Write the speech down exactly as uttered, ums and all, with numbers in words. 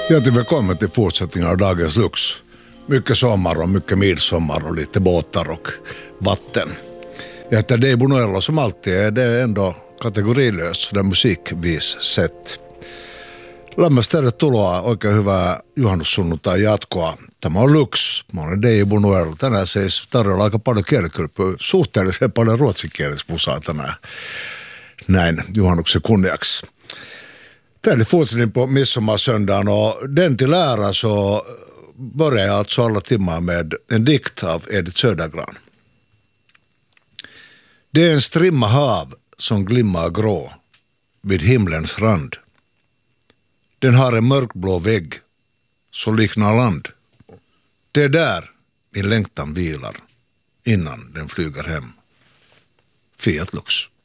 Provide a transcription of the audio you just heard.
Hjärtligt välkommen till fortsättningen av dagens Lux. Mycket sommar och mycket midsommar och lite båtar och vatten. Jag heter Dave Bonuello, som alltid är det ändå kategorilöst för musikvis sett. Lämmäs tervetuloa oikein hyvää juhannussunnuntai jatkoa. Tämä on Lux. Mä olen Dave Bonuello. Tänään siis tarjolla aika paljon kielikylpyä, suhteellisen paljon ruotsinkielistä musaa tänään näin juhannuksen kunniaksi. Trevligt fortsättning på midsommarsöndagen, och den till ära så börjar jag alltså alla timmar med en dikt av Edith Södergran. Det är en strimma hav som glimmar grå vid himlens rand. Den har en mörkblå vägg som liknar land. Det är där min längtan vilar innan den flyger hem. Fiat Lux.